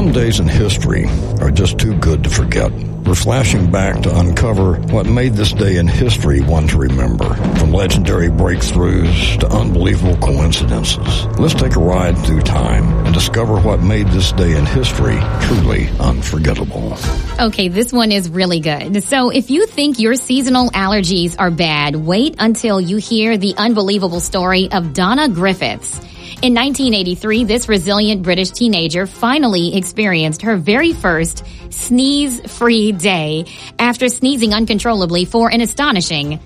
Some days in history are just too good to forget. We're flashing back to uncover what made this day in history one to remember. From legendary breakthroughs to unbelievable coincidences. Let's take a ride through time and discover what made this day in history truly unforgettable. Okay, this one is really good. So if you think your seasonal allergies are bad, wait until you hear the unbelievable story of Donna Griffiths. In 1983, this resilient British teenager finally experienced her very first sneeze-free day after sneezing uncontrollably for an astonishing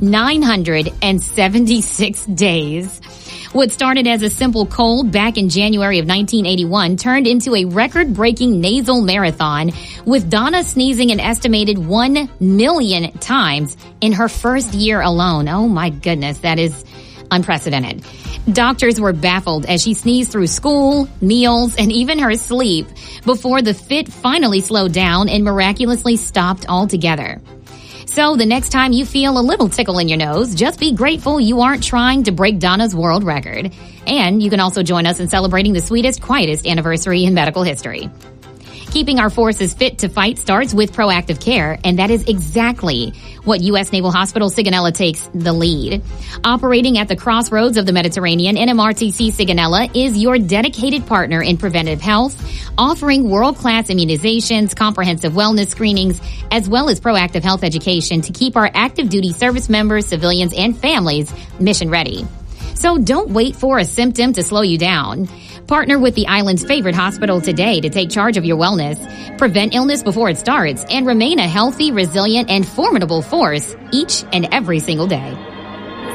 976 days. What started as a simple cold back in January of 1981 turned into a record-breaking nasal marathon, with Donna sneezing an estimated 1 million times in her first year alone. Oh my goodness, that is unprecedented. Doctors were baffled as she sneezed through school, meals, and even her sleep before the fit finally slowed down and miraculously stopped altogether. So the next time you feel a little tickle in your nose, just be grateful you aren't trying to break Donna's world record. And you can also join us in celebrating the sweetest, quietest anniversary in medical history. Keeping our forces fit to fight starts with proactive care, and that is exactly what U.S. Naval Hospital Sigonella takes the lead. Operating at the crossroads of the Mediterranean, NMRTC Sigonella is your dedicated partner in preventive health, offering world-class immunizations, comprehensive wellness screenings, as well as proactive health education to keep our active duty service members, civilians, and families mission ready. So don't wait for a symptom to slow you down. Partner with the island's favorite hospital today to take charge of your wellness, prevent illness before it starts, and remain a healthy, resilient, and formidable force each and every single day.